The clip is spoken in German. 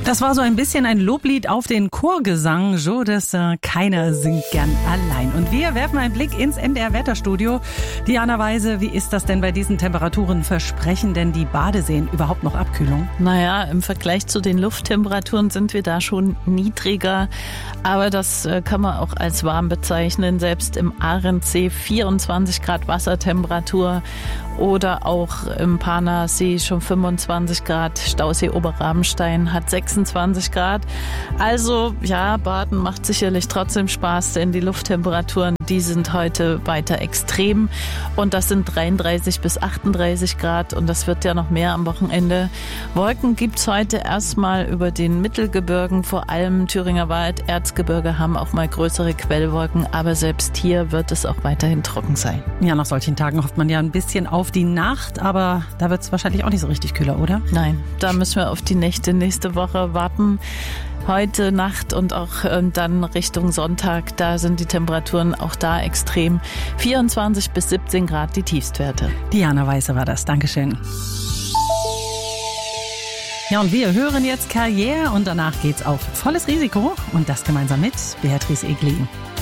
Das war so ein bisschen ein Loblied auf den Chorgesang. Jo Dessin, keiner singt gern allein. Und wir werfen einen Blick ins MDR-Wetterstudio. Diana Weise, wie ist das denn bei diesen Temperaturen? Versprechen denn die Badeseen überhaupt noch Abkühlung? Naja, im Vergleich zu den Lufttemperaturen sind wir da schon niedriger. Aber das kann man auch als warm bezeichnen. Selbst im Arendsee 24 Grad Wassertemperatur oder auch im Panasee schon 25 Grad. Stausee Oberrabenstein hat 26 Grad. Also ja, Baden macht sicherlich trotzdem Spaß, denn die Lufttemperaturen, die sind heute weiter extrem. Und das sind 33 bis 38 Grad und das wird ja noch mehr am Wochenende. Wolken gibt's heute erstmal über den Mittelgebirgen, vor allem Thüringer Wald, Erzgebirge haben auch mal größere Quellwolken, aber selbst hier wird es auch weiterhin trocken sein. Ja, nach solchen Tagen hofft man ja ein bisschen auf die Nacht, aber da wird es wahrscheinlich auch nicht so richtig kühler, oder? Nein, da müssen wir auf die Nächte nächste Woche warten. Heute Nacht und auch dann Richtung Sonntag, da sind die Temperaturen auch da extrem. 24 bis 17 Grad die Tiefstwerte. Diana Weise war das. Dankeschön. Ja, und wir hören jetzt Karriere und danach geht's auf volles Risiko und das gemeinsam mit Beatrice Egli.